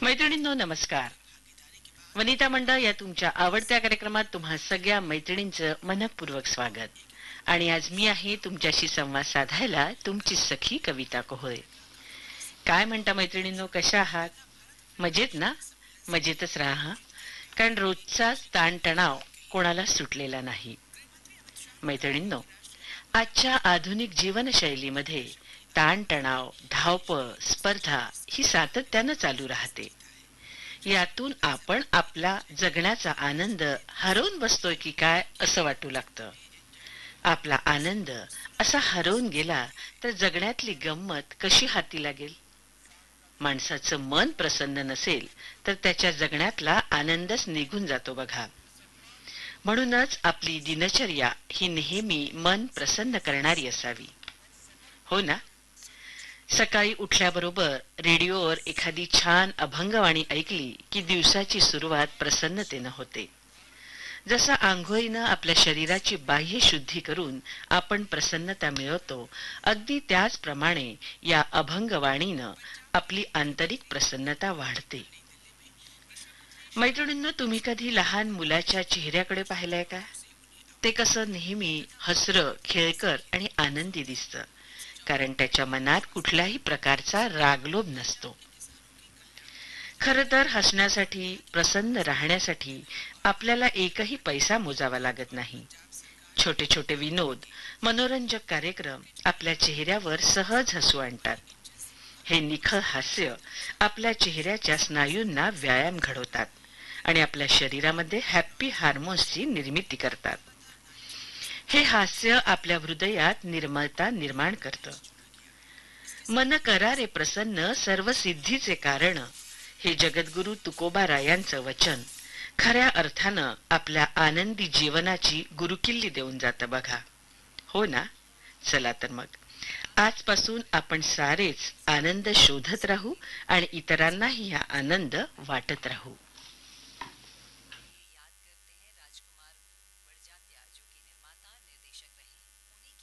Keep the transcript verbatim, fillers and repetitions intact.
मैत्रिणींनो नमस्कार. वनिता मंडळ या तुमच्या आवडत्या कार्यक्रमात तुम्हा सगळ्या मैत्रिणींचं मनपूर्वक स्वागत. आणि आज मी आहे तुमच्याशी संवाद साधायला तुमची सखी कविता कोहळे. काय म्हणता मैत्रिणींनो, कशा आहात? मजेत ना? मजेतच राहा, कारण रोजचा ताणतणाव कोणाला सुटलेला नाही. मैत्रिणींनो, आजच्या आधुनिक जीवनशैलीमध्ये ताणतणाव, धावपळ, स्पर्धा ही सातत्यानं चालू राहते. यातून आपण आपला जगण्याचा आनंद हरवून बसतोय की काय असं वाटू लागतं. आपला आनंद असा हरवून गेला तर जगण्यातली गंमत कशी हाती लागेल? माणसाचं मन प्रसन्न नसेल तर त्याच्या जगण्यातला आनंदच निघून जातो बघा. म्हणूनच आपली दिनचर्या ही नेहमी मन प्रसन्न करणारी असावी, हो ना? सकाळी उठल्याबरोबर रेडिओवर एखादी छान अभंगवाणी ऐकली की दिवसाची सुरुवात प्रसन्नतेनं होते. जसा आंघोळीनं आपल्या शरीराची बाह्य शुद्धी करून आपण प्रसन्नता मिळवतो, अगदी त्याचप्रमाणे या अभंगवाणीनं आपली आंतरिक प्रसन्नता वाढते. मैत्रिणींनो, तुम्ही कधी लहान मुलाच्या चेहऱ्याकडे पाहिलंय का? ते कसं नेहमी हसरं, खेळकर आणि आनंदी दिसतं, कारण त्याच्या मनात कुठल्याही प्रकारचा रागलोभ नसतो. खरं तर हसण्यासाठी, प्रसन्न राहण्यासाठी आपल्याला एकही पैसा मोजावा लागत नाही. छोटे छोटे विनोद, मनोरंजक कार्यक्रम आपल्या चेहऱ्यावर सहज हसू आणतात. हे निखळ हास्य आपल्या चेहऱ्याच्या स्नायूंना व्यायाम घडवतात आणि आपल्या शरीरामध्ये हॅपी हार्मोन्सची निर्मिती करतात. हे हास्य आपल्या हृदयात निर्मळता निर्माण करतं. मन करा रे प्रसन्न, सर्व सिद्धीचे कारण, हे जगद्गुरु तुकोबारायांचं वचन खऱ्या अर्थानं आपल्या आनंदी जीवनाची गुरुकिल्ली देऊन जातं बघा, हो ना? चला तर मग आजपासून आपण सारेच आनंद शोधत राहू आणि इतरांनाही हा आनंद वाटत राहू.